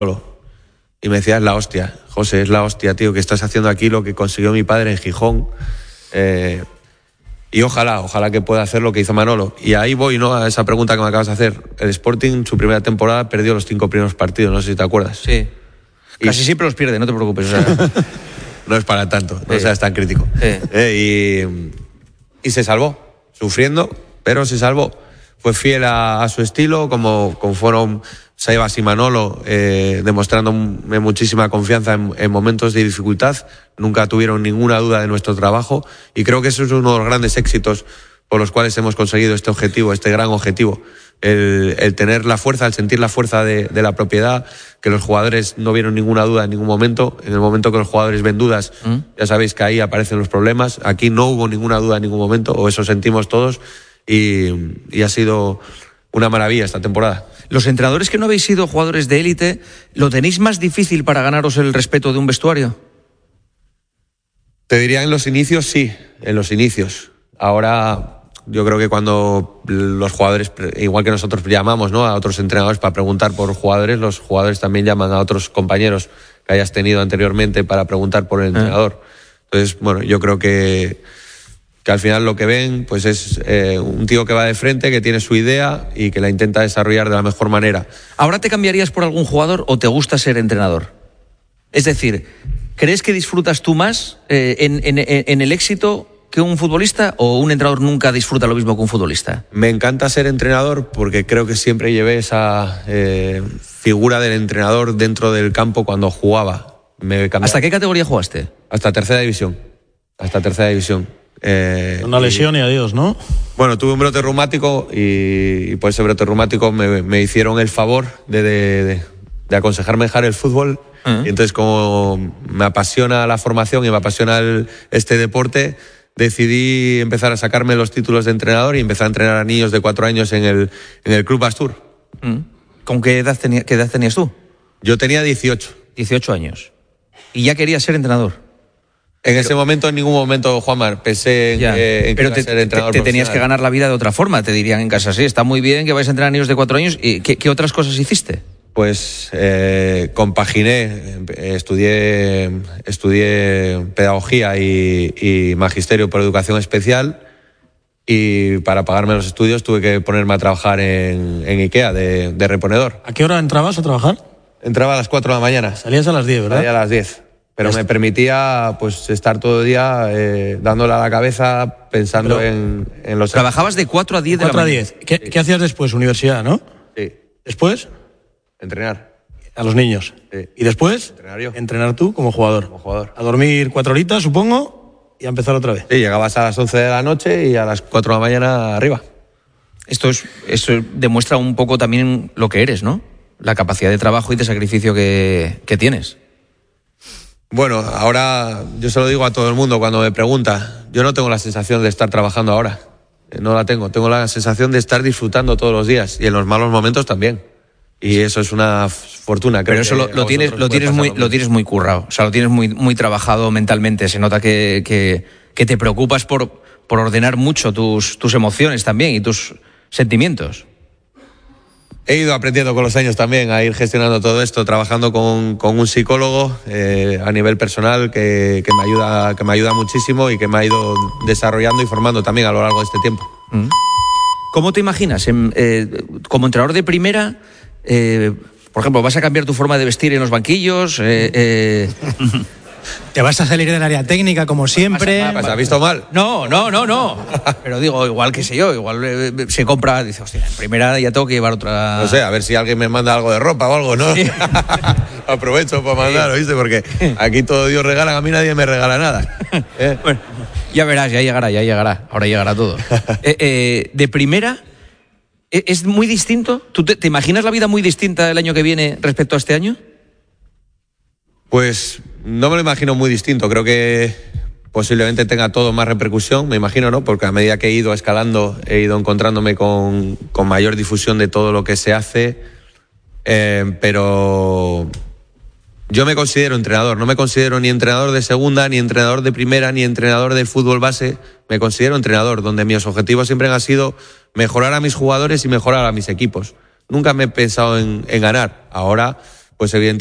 Y me decía, es la hostia, José, es la hostia, tío, que estás haciendo aquí lo que consiguió mi padre en Gijón. Y ojalá que pueda hacer lo que hizo Manolo. Y ahí voy, ¿no?, a esa pregunta que me acabas de hacer. El Sporting, su primera temporada, perdió los 5 primeros partidos, no sé si te acuerdas. Sí. Casi siempre los pierde, no te preocupes. O sea... No es para tanto, no seas tan crítico. Y se salvó, sufriendo, pero se salvó. Fue fiel a su estilo, como fueron Saibas y Manolo, demostrándome muchísima confianza en momentos de dificultad. Nunca tuvieron ninguna duda de nuestro trabajo, y creo que eso es uno de los grandes éxitos por los cuales hemos conseguido este objetivo, este gran objetivo. El tener la fuerza, el sentir la fuerza de la propiedad, que los jugadores no vieron ninguna duda en ningún momento. En el momento que los jugadores ven dudas, ya sabéis que ahí aparecen los problemas. Aquí no hubo ninguna duda en ningún momento, o eso sentimos todos, y ha sido una maravilla esta temporada. Los entrenadores que no habéis sido jugadores de élite, ¿lo tenéis más difícil para ganaros el respeto de un vestuario? Te diría en los inicios, sí, en los inicios. Ahora... Yo creo que cuando los jugadores, igual que nosotros llamamos, ¿no?, a otros entrenadores para preguntar por jugadores, los jugadores también llaman a otros compañeros que hayas tenido anteriormente para preguntar por el entrenador. Entonces, bueno, yo creo que al final lo que ven pues es un tío que va de frente, que tiene su idea y que la intenta desarrollar de la mejor manera. ¿Ahora te cambiarías por algún jugador o te gusta ser entrenador? Es decir, ¿crees que disfrutas tú más en el éxito que un futbolista, o un entrenador nunca disfruta lo mismo que un futbolista? Me encanta ser entrenador porque creo que siempre llevé esa figura del entrenador dentro del campo cuando jugaba. ¿Hasta qué categoría jugaste? Hasta tercera división. Una lesión y adiós, ¿no? Bueno, tuve un brote reumático y por ese brote reumático me hicieron el favor de aconsejarme dejar el fútbol. Y entonces, como me apasiona la formación y me apasiona este deporte, decidí empezar a sacarme los títulos de entrenador y empezar a entrenar a niños de 4 años en el Club Astur. ¿Con qué edad tenías tú? Yo tenía 18. 18 años. ¿Y ya querías ser entrenador? Ese momento, en ningún momento, Juanmar, pensé en que iba a ser entrenador. Te tenías que ganar la vida de otra forma. Te dirían en casa, sí, está muy bien que vais a entrenar a niños de 4 años. ¿Y qué otras cosas hiciste? Pues compaginé, estudié pedagogía y magisterio por educación especial, y para pagarme los estudios tuve que ponerme a trabajar en IKEA de reponedor. ¿A qué hora entrabas a trabajar? Entraba a las 4 de la mañana. Salías a las 10, ¿verdad? Salía a las 10. Pero me permitía pues estar todo el día dándole a la cabeza, pensando en los... Trabajabas de 4 a 10 de la mañana. 4 a 10. ¿Qué hacías después? Universidad, ¿no? Sí. ¿Después? Entrenar. A los niños. Sí. ¿Y después? Entrenar yo. Entrenar tú como jugador. Como jugador. A dormir 4 horitas, supongo, y a empezar otra vez. Sí, llegabas a las 11 de la noche y a las 4 de la mañana arriba. Esto demuestra un poco también lo que eres, ¿no? La capacidad de trabajo y de sacrificio que tienes. Bueno, ahora yo se lo digo a todo el mundo cuando me pregunta. Yo no tengo la sensación de estar trabajando ahora. No la tengo. Tengo la sensación de estar disfrutando todos los días, y en los malos momentos también. Y eso es una fortuna. Creo. Pero eso lo tienes muy currado. O sea, lo tienes muy trabajado mentalmente. Se nota que te preocupas por ordenar mucho tus emociones también y tus sentimientos. He ido aprendiendo con los años también a ir gestionando todo esto, trabajando con un psicólogo a nivel personal que me ayuda muchísimo y que me ha ido desarrollando y formando también a lo largo de este tiempo. ¿Cómo te imaginas? Como entrenador de primera, por ejemplo, ¿vas a cambiar tu forma de vestir en los banquillos? ¿Te vas a salir del área técnica como siempre? ¿Has visto mal? No. Pero digo, igual que sé yo, igual se compra, dice, hostia, en primera ya tengo que llevar otra... No sé, a ver si alguien me manda algo de ropa o algo, ¿no? Sí. Aprovecho para mandar, ¿oíste? Porque aquí todo Dios regala, a mí nadie me regala nada. Bueno, ya verás, ya llegará. Ahora llegará todo. De primera, ¿es muy distinto? ¿Tú te imaginas la vida muy distinta el año que viene respecto a este año? Pues no me lo imagino muy distinto. Creo que posiblemente tenga todo más repercusión, me imagino, ¿no? Porque a medida que he ido escalando, he ido encontrándome con mayor difusión de todo lo que se hace. Pero yo me considero entrenador. No me considero ni entrenador de segunda, ni entrenador de primera, ni entrenador de fútbol base. Me considero entrenador, donde mis objetivos siempre han sido mejorar a mis jugadores y mejorar a mis equipos. Nunca me he pensado en ganar. Ahora, pues evidentemente